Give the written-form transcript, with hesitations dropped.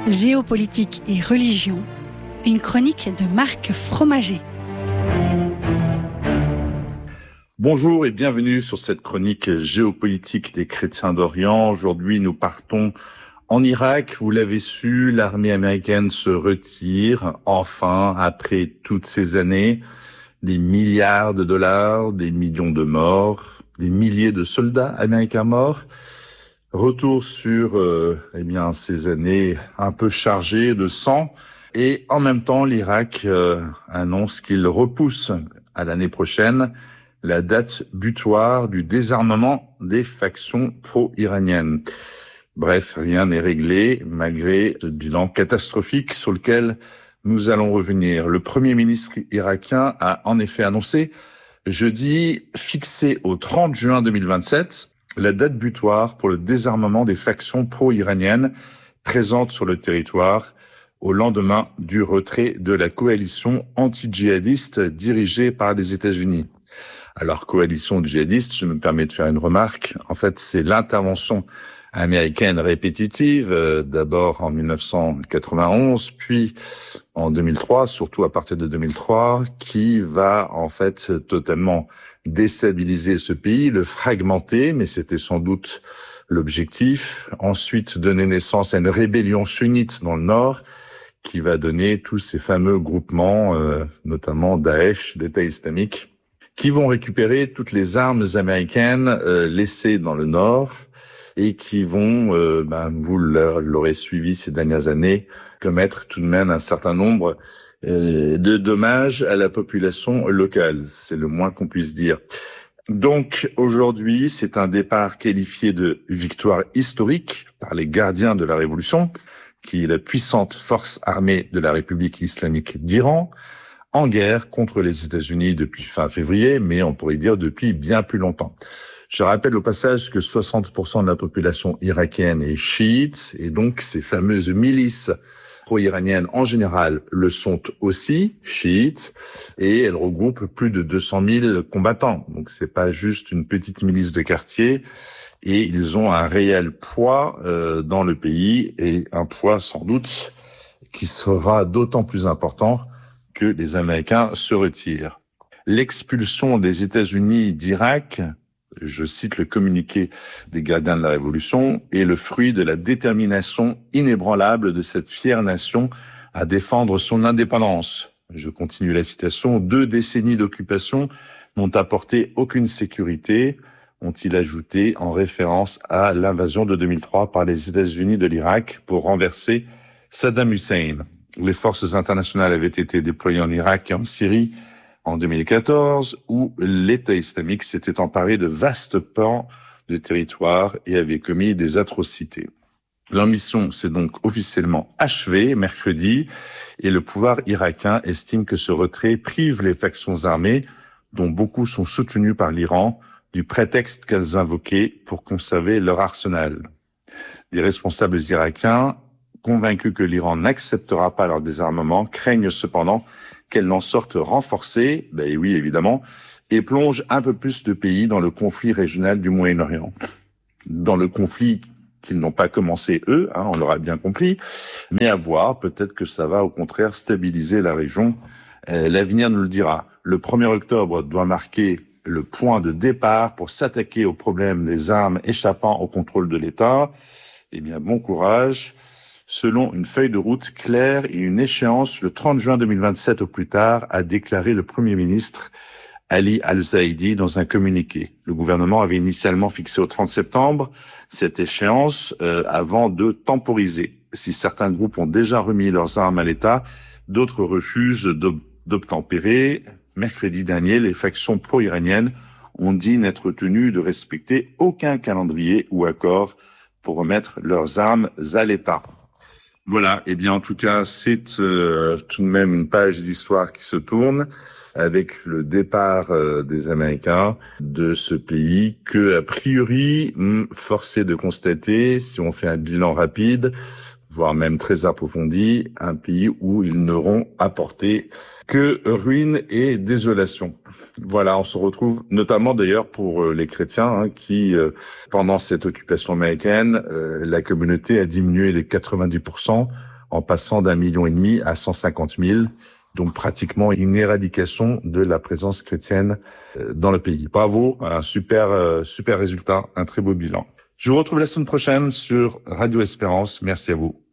Géopolitique et religion, une chronique de Marc Fromager. Bonjour et bienvenue sur cette chronique géopolitique des chrétiens d'Orient. Aujourd'hui, nous partons en Irak. Vous l'avez su, l'armée américaine se retire, enfin, après toutes ces années. Des milliards de dollars, des millions de morts, des milliers de soldats américains morts. Retour sur ces années un peu chargées de sang. Et en même temps, l'Irak annonce qu'il repousse à l'année prochaine la date butoir du désarmement des factions pro-iraniennes. Bref, rien n'est réglé malgré ce bilan catastrophique sur lequel nous allons revenir. Le Premier ministre irakien a en effet annoncé jeudi fixé au 30 juin 2027 la date butoir pour le désarmement des factions pro-iraniennes présentes sur le territoire au lendemain du retrait de la coalition anti-djihadiste dirigée par les États-Unis. Alors, coalition djihadiste, je me permets de faire une remarque. En fait, c'est l'intervention américaine répétitive, d'abord en 1991, puis en 2003, surtout à partir de 2003, qui va en fait totalement déstabiliser ce pays, le fragmenter, mais c'était sans doute l'objectif. Ensuite, donner naissance à une rébellion sunnite dans le nord, qui va donner tous ces fameux groupements, notamment Daesh, d'État islamique, qui vont récupérer toutes les armes américaines laissées dans le nord et qui vont, vous l'aurez suivi ces dernières années, commettre tout de même un certain nombre de dommages à la population locale. C'est le moins qu'on puisse dire. Donc aujourd'hui, c'est un départ qualifié de victoire historique par les gardiens de la Révolution, qui est la puissante force armée de la République islamique d'Iran, en guerre contre les États-Unis depuis fin février, mais on pourrait dire depuis bien plus longtemps. Je rappelle au passage que 60% de la population irakienne est chiite, et donc ces fameuses milices pro-iraniennes en général le sont aussi, chiites, et elles regroupent plus de 200 000 combattants. Donc c'est pas juste une petite milice de quartier, et ils ont un réel poids dans le pays, et un poids sans doute qui sera d'autant plus important que les Américains se retirent. L'expulsion des États-Unis d'Irak, je cite le communiqué des gardiens de la Révolution, est le fruit de la détermination inébranlable de cette fière nation à défendre son indépendance. Je continue la citation. 2 décennies d'occupation n'ont apporté aucune sécurité, ont-ils ajouté en référence à l'invasion de 2003 par les États-Unis de l'Irak pour renverser Saddam Hussein. Les forces internationales avaient été déployées en Irak et en Syrie en 2014, où l'État islamique s'était emparé de vastes pans de territoire et avait commis des atrocités. Leur mission s'est donc officiellement achevée mercredi, et le pouvoir irakien estime que ce retrait prive les factions armées, dont beaucoup sont soutenues par l'Iran, du prétexte qu'elles invoquaient pour conserver leur arsenal. Des responsables irakiens, convaincus que l'Iran n'acceptera pas leur désarmement, craignent cependant qu'elle n'en sorte renforcée, oui évidemment, et plonge un peu plus de pays dans le conflit régional du Moyen-Orient. Dans le conflit qu'ils n'ont pas commencé eux, on l'aura bien compris, mais à voir, peut-être que ça va au contraire stabiliser la région. L'avenir nous le dira. Le 1er octobre doit marquer le point de départ pour s'attaquer au problème des armes échappant au contrôle de l'État. Eh bien, bon courage. Selon une feuille de route claire et une échéance le 30 juin 2027 au plus tard, a déclaré le Premier ministre Ali Al-Zaidi dans un communiqué. Le gouvernement avait initialement fixé au 30 septembre cette échéance avant de temporiser. Si certains groupes ont déjà remis leurs armes à l'État, d'autres refusent d'obtempérer. Mercredi dernier, les factions pro-iraniennes ont dit n'être tenues de respecter aucun calendrier ou accord pour remettre leurs armes à l'État. Voilà, en tout cas, c'est tout de même une page d'histoire qui se tourne avec le départ des Américains de ce pays que, a priori, force est de constater, si on fait un bilan rapide, voire même très approfondi, un pays où ils n'auront apporté que ruine et désolation. Voilà, on se retrouve notamment d'ailleurs pour les chrétiens qui, pendant cette occupation américaine, la communauté a diminué de 90%. en passant d'1,5 million à 150 000. Donc pratiquement une éradication de la présence chrétienne dans le pays. Bravo, un super résultat, un très beau bilan. Je vous retrouve la semaine prochaine sur Radio Espérance. Merci à vous.